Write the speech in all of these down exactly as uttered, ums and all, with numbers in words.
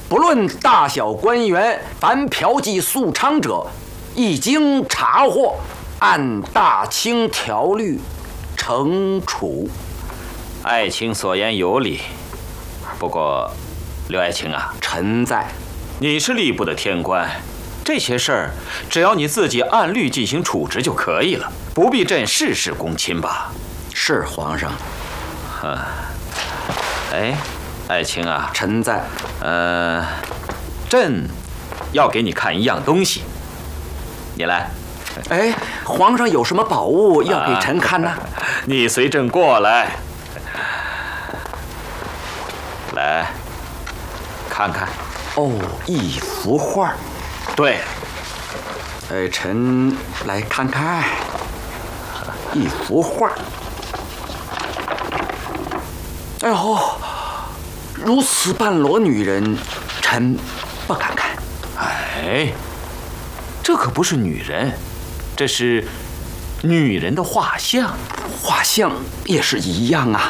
不论大小官员，凡嫖妓宿娼者，一经查获，按大清条律惩处。 爱卿所言有理，不过，刘爱卿啊， 臣在。 你是吏部的天官，这些事儿只要你自己按律进行处置就可以了，不必朕事事躬亲吧？ 是皇上。 哼，哎。爱卿啊， 臣在。 呃，朕要给你看一样东西，你来。 哎，皇上有什么宝物要给臣看呢？ 啊、你随朕过来，来看看。 哦，一幅画。 对。 哎，臣来看看。一幅画。哎呦！如此半裸女人，臣不敢看。 哎，这可不是女人，这是女人的画像。 画像也是一样啊。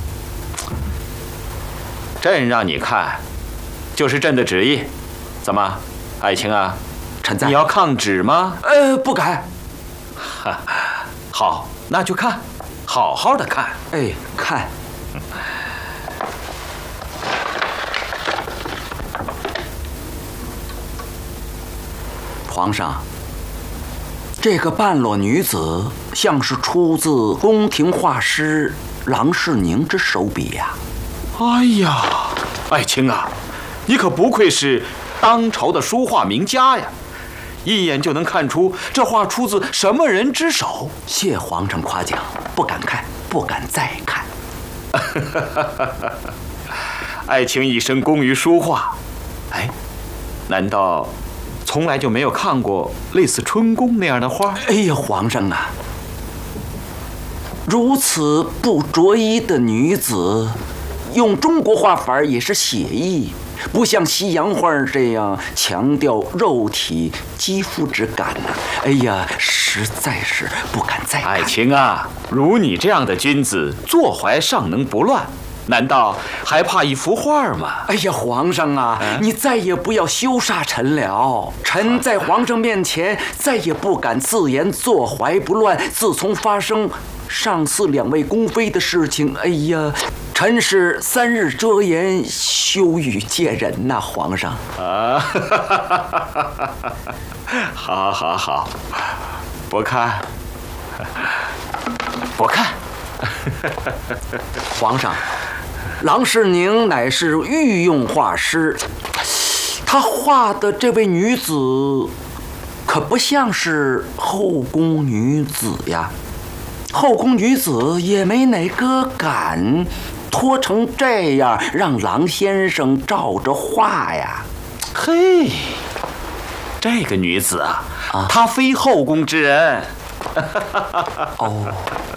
朕让你看，就是朕的旨意。怎么，爱卿啊？ 臣在。 你要抗旨吗？ 呃，不敢。 哈，好，那就看，好好的看。 哎，看。皇上，这个半裸女子像是出自宫廷画师郎世宁之手笔呀、 啊！哎呀，爱卿啊，你可不愧是当朝的书画名家呀，一眼就能看出这画出自什么人之手。 谢皇上夸奖，不敢看，不敢再看。 爱卿一生功于书画，哎，难道从来就没有看过类似春宫那样的画？ 哎呀，皇上啊，如此不着衣的女子，用中国画法也是写意，不像西洋画这样强调肉体肌肤之感呐、啊。哎呀，实在是不敢再看。 爱卿啊，如你这样的君子，坐怀尚能不乱，难道还怕一幅画吗？ 哎呀，皇上啊，嗯、你再也不要羞煞臣了。臣在皇上面前再也不敢自言坐怀不乱。自从发生上次两位宫妃的事情，哎呀，臣是三日遮颜，羞与见人呐、啊，皇上。 啊，好，好，好，不看，不看。 皇上。郎世宁乃是御用画师，他画的这位女子可不像是后宫女子呀，后宫女子也没哪个敢拖成这样让郎先生照着画呀。 嘿，这个女子啊，啊她非后宫之人。 哦，